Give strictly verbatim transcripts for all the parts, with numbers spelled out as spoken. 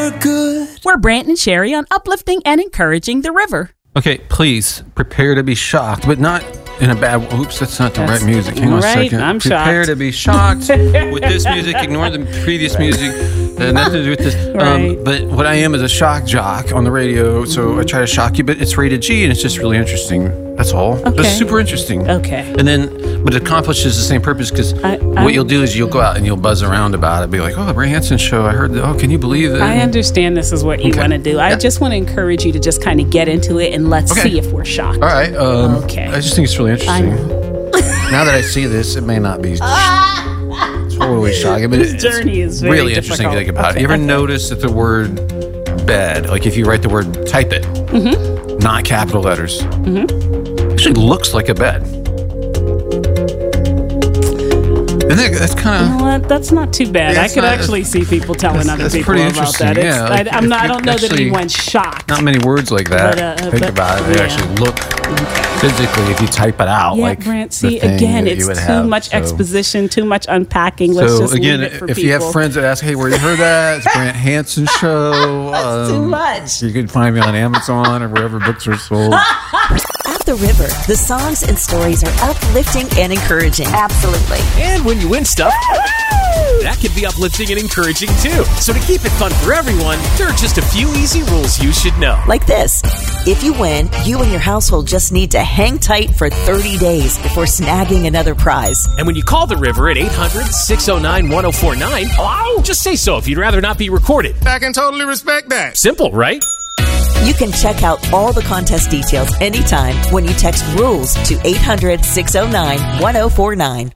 We're good. We're Brant and Sherry on uplifting and encouraging the river. Okay, please prepare to be shocked, but not in a bad. Oops, that's not the That's right music. Hang on right, a second. I'm prepare shocked. to be shocked with this music. Ignore the previous music. Uh, nothing to do with this. Right. Um, but what I am is a shock jock on the radio, so I try to shock you. But it's rated G, and it's just really interesting. That's all. Okay. Just super interesting. Okay. And then, but it accomplishes the same purpose because what you'll do is you'll go out and you'll buzz around about it, be like, "Oh, the Brant Hansen show. I heard that. Oh, can you believe that?" I understand this is what you Okay. want to do. I Yeah. just want to encourage you to just kind of get into it and let's Okay. see if we're shocked. All right. Um, Okay. I just think it's really I interesting. know. Now that I see this, it may not be totally shocking, but This it's journey is very really interesting to difficult. think about. Okay, You ever okay. notice that the word bed, like if you write the word, type it, Mm-hmm. not capital letters, mm-hmm. actually looks like a bed. And that, that's kind You know what? That's not too bad. Yeah, I it's could not- actually see people telling that's- other that's people pretty about interesting, that. It's, yeah, like, I, I'm if not, I you don't know that actually- anyone's shocked. not many words like that. But, uh, think but- about it. They yeah. actually look physically if you type it out. Yeah, like Brant, the see, thing again, that it's you would too have, much so. exposition, too much unpacking. Let's So just again, leave it for if people. you have friends that ask, "Hey, where you heard that?" It's Brant Hansen show. That's too Um, much. You can find me on Amazon or wherever books are sold. At the River, the songs and stories are uplifting and encouraging. Absolutely. And when you win stuff, that can be uplifting and encouraging too. So to keep it fun for everyone, there are just a few easy rules you should know. Like this. If you win, you and your household just need to hang tight for thirty days before snagging another prize. And when you call the river at eight hundred, six oh nine, one oh four nine, hello? Just say so if you'd rather not be recorded. I can totally respect that. Simple, right? You can check out all the contest details anytime when you text RULES to eight hundred, six oh nine, one oh four nine.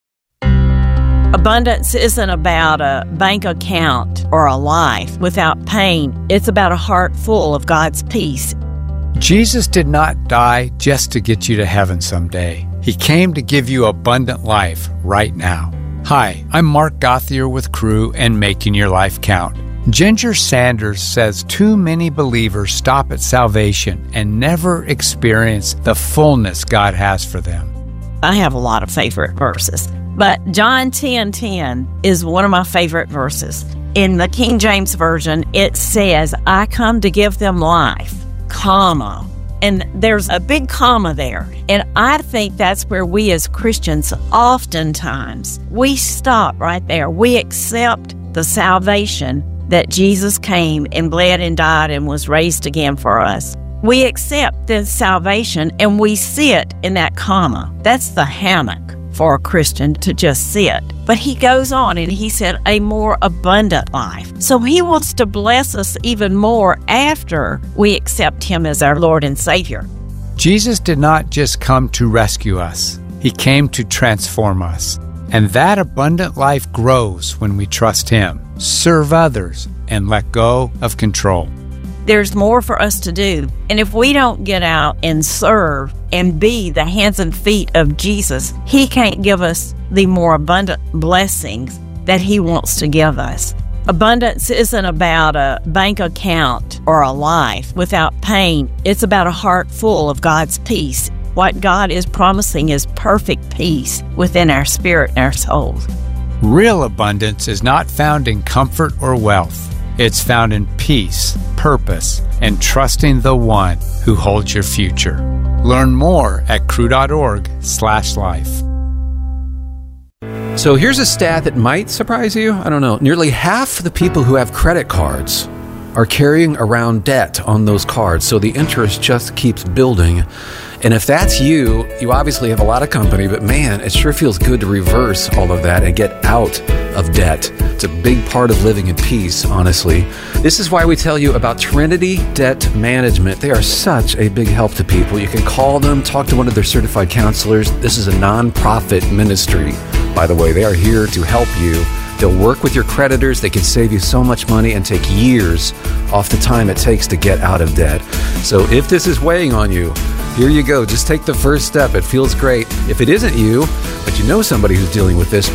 Abundance isn't about a bank account or a life without pain. It's about a heart full of God's peace. Jesus did not die just to get you to heaven someday. He came to give you abundant life right now. Hi, I'm Mark Gothier with Crew and Making Your Life Count. Ginger Sanders says too many believers stop at salvation and never experience the fullness God has for them. I have a lot of favorite verses, but John ten ten is one of my favorite verses. In the King James Version, it says, I come to give them life, comma. And there's a big comma there. And I think that's where we as Christians oftentimes, we stop right there. We accept the salvation that Jesus came and bled and died and was raised again for us. We accept this salvation and we sit in that comma. That's the hammock for a Christian to just sit. But he goes on and he said, a more abundant life. So he wants to bless us even more after we accept him as our Lord and Savior. Jesus did not just come to rescue us. He came to transform us. And that abundant life grows when we trust him, serve others, and let go of control. There's more for us to do. And if we don't get out and serve and be the hands and feet of Jesus, he can't give us the more abundant blessings that he wants to give us. Abundance isn't about a bank account or a life without pain. It's about a heart full of God's peace. What God is promising is perfect peace within our spirit and our souls. Real abundance is not found in comfort or wealth. It's found in peace, purpose, and trusting the one who holds your future. Learn more at crew.org slash life. So here's a stat that might surprise you. I don't know. Nearly half the people who have credit cards are carrying around debt on those cards. So the interest just keeps building. And if that's you, you obviously have a lot of company, but man, it sure feels good to reverse all of that and get out of debt. It's a big part of living in peace, honestly. This is why we tell you about Trinity Debt Management. They are such a big help to people. You can call them, talk to one of their certified counselors. This is a nonprofit ministry, by the way. They are here to help you. They'll work with your creditors. They can save you so much money and take years off the time it takes to get out of debt. So if this is weighing on you, here you go. Just take the first step. It feels great. If it isn't you, but you know somebody who's dealing with this,